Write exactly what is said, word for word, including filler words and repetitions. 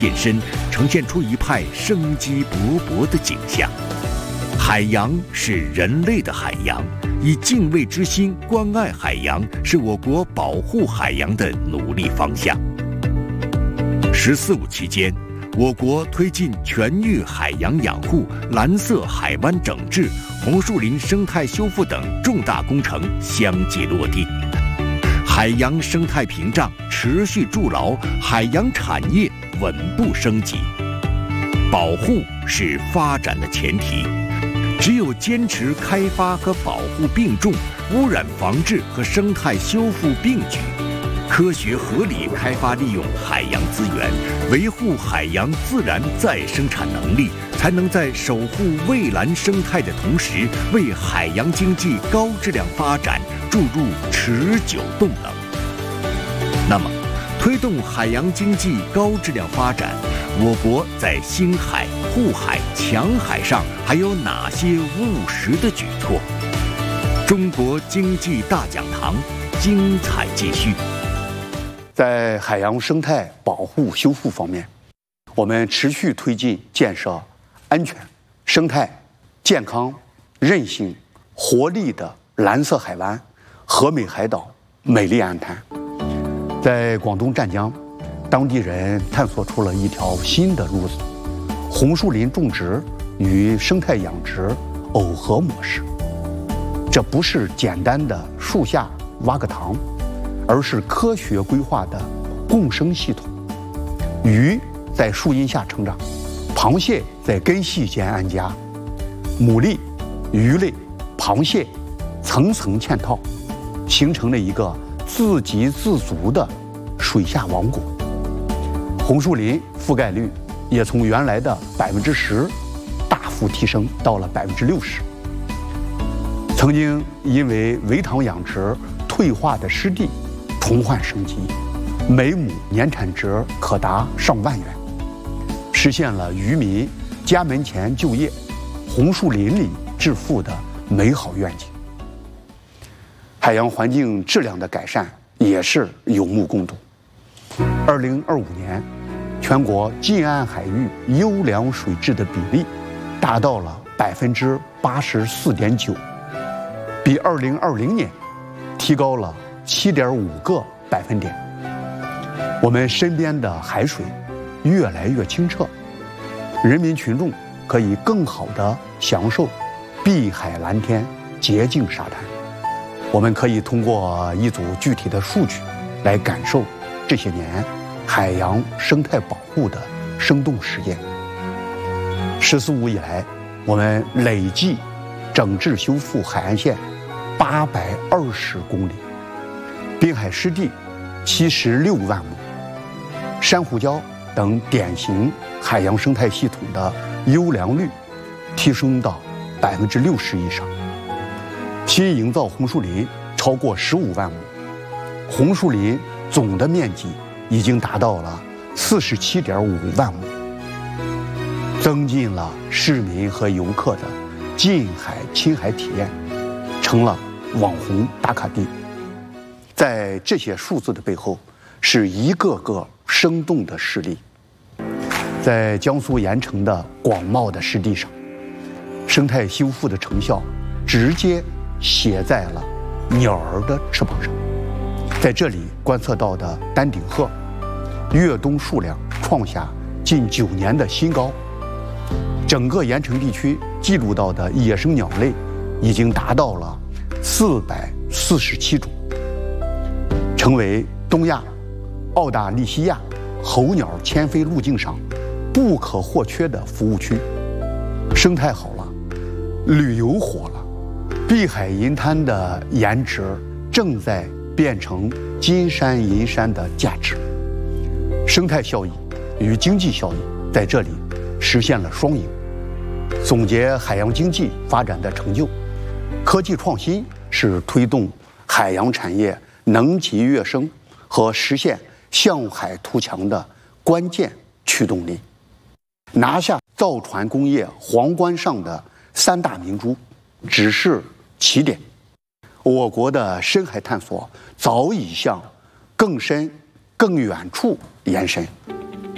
隐身，呈现出一派生机勃勃的景象。海洋是人类的海洋，以敬畏之心关爱海洋，是我国保护海洋的努力方向。十四五期间，我国推进全域海洋养护、蓝色海湾整治、红树林生态修复等重大工程相继落地，海洋生态屏障持续筑牢，海洋产业稳步升级。保护是发展的前提，只有坚持开发和保护并重，污染防治和生态修复并举，科学合理开发利用海洋资源，维护海洋自然再生产能力，才能在守护蔚蓝生态的同时，为海洋经济高质量发展注入持久动能。那么，推动海洋经济高质量发展，我国在兴海、护海、强海上还有哪些务实的举措？中国经济大讲堂精彩继续。 在海洋生态保护修复方面，我们持续推进建设安全、生态、健康、韧性、活力的蓝色海湾、和美海岛、美丽岸滩。在广东湛江，当地人探索出了一条新的路子：红树林种植与生态养殖耦合模式。这不是简单的树下挖个塘，而是科学规划的共生系统。鱼在树荫下成长，螃蟹在根系间安家，牡蛎、鱼类、螃蟹层层嵌套，形成了一个自给自足的水下王国。红树林覆盖率也从原来的百分之十大幅提升到了百分之六十。曾经因为围塘养殖退化的湿地重焕生机，每亩年产值可达上万元，实现了渔民家门前就业、红树林里致富的美好愿景。海洋环境质量的改善也是有目共睹。二零二五年，全国近岸海域优良水质的比例达到了百分之八十四点九，比二零二零年提高了七点五个百分点。我们身边的海水越来越清澈，人民群众可以更好地享受碧海蓝天、洁净沙滩。我们可以通过一组具体的数据来感受这些年海洋生态保护的生动实践。十四五以来，我们累计整治修复海岸线八百二十公里，滨海湿地七十六万亩，珊瑚礁等典型海洋生态系统的优良率提升到百分之六十以上。新营造红树林超过十五万亩，红树林总的面积已经达到了四十七点五万亩，增进了市民和游客的近海亲海体验，成了网红打卡地。在这些数字的背后，是一个个生动的事例。在江苏盐城的广袤的湿地上，生态修复的成效直接写在了鸟儿的翅膀上。在这里观测到的丹顶鹤越冬数量创下近九年的新高，整个盐城地区记录到的野生鸟类已经达到了四百四十七种，成为东亚、澳大利西亚候鸟迁飞路径上不可或缺的服务区。生态好了，旅游火了，碧海银滩的颜值正在变成金山银山的价值。生态效益与经济效益在这里实现了双赢。总结海洋经济发展的成就，科技创新是推动海洋产业能级跃升和实现向海图强的关键驱动力。拿下造船工业皇冠上的三大明珠只是起点，我国的深海探索早已向更深更远处延伸。